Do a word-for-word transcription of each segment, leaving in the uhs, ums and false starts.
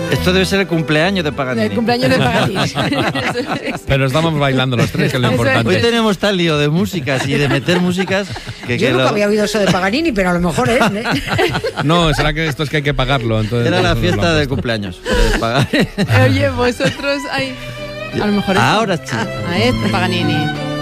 Esto debe ser el cumpleaños de Paganini. El cumpleaños de Paganini. Pero estamos bailando los tres, que es lo importante. Hoy tenemos tal lío de músicas y de meter músicas que... Yo que nunca lo... había oído eso de Paganini, pero a lo mejor es, ¿eh? No, será que esto es que hay que pagarlo. Entonces, Era la no fiesta de cumpleaños. De pagar. Oye, vosotros... Hay... A lo mejor... Ahora sí. A este Paganini.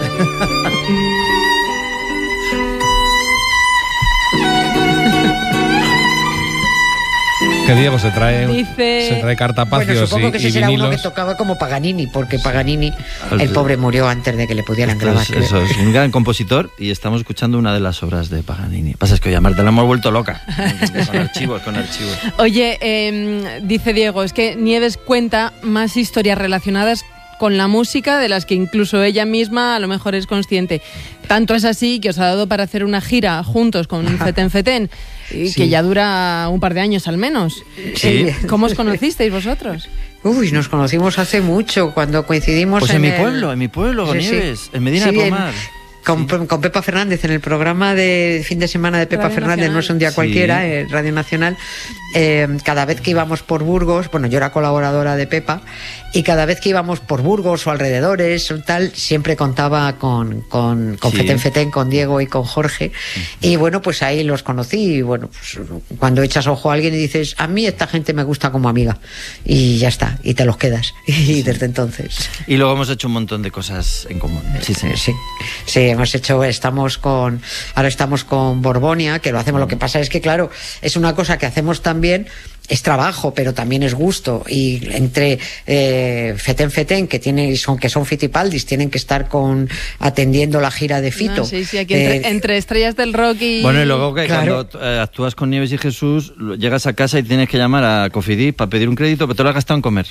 Que Diego se trae, Dice... se trae cartapacios Bueno, supongo y, que y ese será uno vinilos. que tocaba como Paganini, porque Paganini, el pobre, murió antes de que le pudieran Esto grabar. es, eso es un gran compositor y estamos escuchando una de las obras de Paganini. Pasa es que hoy a Marta la hemos vuelto loca. Con archivos, con archivos. Oye, eh, dice Diego, es que Nieves cuenta más historias relacionadas con la música de las que incluso ella misma a lo mejor es consciente. Tanto es así que os ha dado para hacer una gira juntos con Feten Feten, y Sí. que ya dura un par de años al menos. Sí. Eh, ¿Cómo os conocisteis vosotros? Uy, nos conocimos hace mucho, cuando coincidimos Pues en en mi el- pueblo, en mi pueblo, Sí, sí. Nieves, en Medina Sí, de en- Pomar. Con, con Pepa Fernández, en el programa de fin de semana de Pepa Radio Fernández, Nacional. No es un día Sí. cualquiera, eh, Radio Nacional, eh, cada vez que íbamos por Burgos, bueno, yo era colaboradora de Pepa, y cada vez que íbamos por Burgos o alrededores o tal, siempre contaba con, con, con Sí. Feten Feten, con Diego y con Jorge, y bueno, pues ahí los conocí, y bueno, pues cuando echas ojo a alguien y dices, a mí esta gente me gusta como amiga, y ya está, y te los quedas, y desde entonces... Y luego hemos hecho un montón de cosas en común. Sí, sí. Sí, sí, hemos hecho, estamos con, ahora estamos con Borbonia, que lo hacemos, lo que pasa es que claro, es una cosa que hacemos también, es trabajo, pero también es gusto, y entre eh, Feten Feten, que tiene, son, que son Fitipaldis, tienen que estar con, atendiendo la gira de Fito. No, sí, sí, aquí entre, Eh, entre estrellas del rock y... Bueno, y luego que Claro. cuando eh, actúas con Nieves y Jesús, lo- llegas a casa y tienes que llamar a Cofidis para pedir un crédito, pero te lo has gastado en comer.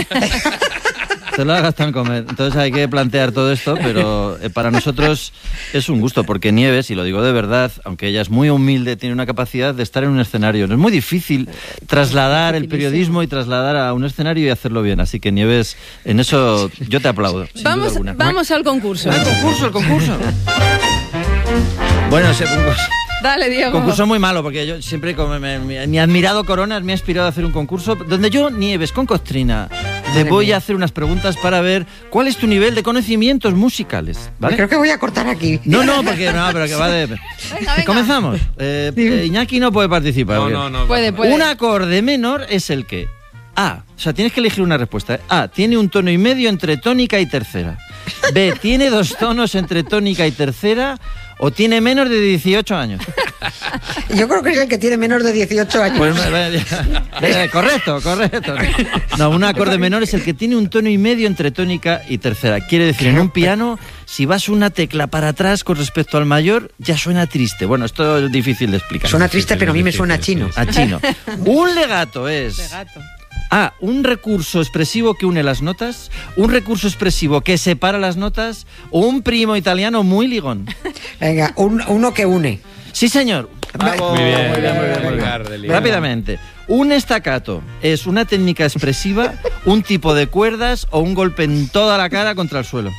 Te lo has gastado en comer. Entonces hay que plantear todo esto, pero eh, para nosotros es un gusto, porque Nieves, y lo digo de verdad, aunque ella es muy humilde, tiene una capacidad de estar en un escenario. No es muy difícil trasladar el periodismo y trasladar a un escenario y hacerlo bien. Así que Nieves, en eso yo te aplaudo. sin duda Vamos, alguna. vamos al concurso. ¡Ah, el concurso, el concurso! Bueno, ese concurso... Dale, Diego. Concurso muy malo, porque yo siempre, como me- me- mi admirado Coronas me ha inspirado a hacer un concurso donde yo, Nieves, con Costrina, te Madre voy mía. a hacer unas preguntas para ver cuál es tu nivel de conocimientos musicales, ¿vale? Creo que voy a cortar aquí. No, no, porque no, pero que va de... Venga, venga. Comenzamos. Eh, eh, Iñaki no puede participar. No, porque- no, no. Puede, pasa puede. Un acorde menor es el que A, o sea, tienes que elegir una respuesta. A, tiene un tono y medio entre tónica y tercera. B, tiene dos tonos entre tónica y tercera. O tiene menos de dieciocho años. Yo creo que es el que tiene menos de dieciocho años. Pues, eh, eh, correcto, correcto. No, un acorde menor es el que tiene un tono y medio entre tónica y tercera. Quiere decir, en un piano, si vas una tecla para atrás con respecto al mayor, ya suena triste. Bueno, esto es difícil de explicar. Suena triste, pero a mí me suena chino. A chino. Un legato es... Gato. A, un recurso expresivo que une las notas, un recurso expresivo que separa las notas o un primo italiano muy ligón. Venga, un- uno que une. Sí, señor. Bravo. Muy bien, muy bien, muy bien, muy bien. Edgar de Liga. Rápidamente. Un estacato es una técnica expresiva, un tipo de cuerdas o un golpe en toda la cara contra el suelo.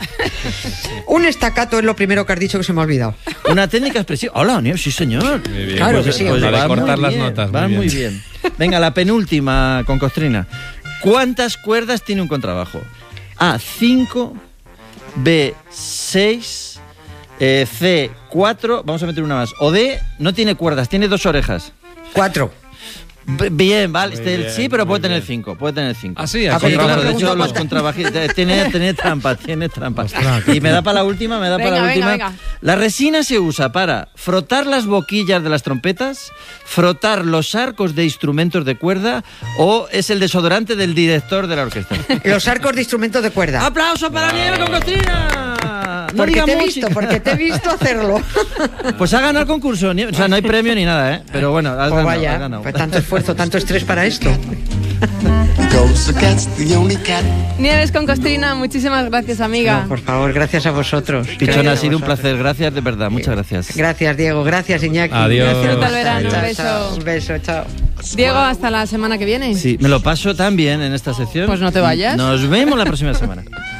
Un estacato es lo primero que has dicho que se me ha olvidado. Una técnica expresiva. Hola, Nieves, sí, señor. Muy bien. Claro Pues- que sí, pues hombre. la de va cortar muy las bien, notas. Va muy muy bien. bien. Venga, la penúltima con Costrina. ¿Cuántas cuerdas tiene un contrabajo? A, cinco. B, seis. Eh, C, cuatro. Vamos a meter una más. O D, no tiene cuerdas, tiene dos orejas. Cuatro. B- Bien, vale. Muy este, bien, sí, pero muy puede tener bien. cinco. Puede tener cinco. Ah, sí, Ah, así pero Claro, ¿cómo de hecho, pregunta los cuánta? contrabajistas. Tiene, tiene trampa, tiene trampa. Ostras, Y me da para la última, me da Venga, para la venga, última. venga. La resina se usa para frotar las boquillas de las trompetas, frotar los arcos de instrumentos de cuerda o es el desodorante del director de la orquesta. Los arcos de instrumentos de cuerda. ¡Aplauso para Nieves con Costrina! No Porque diga te he música. visto, porque te he visto hacerlo. Pues ha ganado el concurso. Nieves. O sea, no hay premio ni nada, ¿eh? Pero bueno, has Pues ganado, vaya, has ganado. pues tanto esfuerzo, tanto estrés para esto. Goes the cat's the only cat. Nieves con Costrina, muchísimas gracias, amiga. No, por favor, gracias a vosotros. Pichón, Gracias ha a sido un vosotros. placer. Gracias, de verdad. Muchas gracias. Gracias, Diego. Gracias, Iñaki. Adiós. Disfruta el verano, Chao, un beso. chao. Un beso, chao. Diego, hasta la semana que viene. Sí, me lo paso tan bien en esta sección. Pues no te vayas. Nos vemos la próxima semana.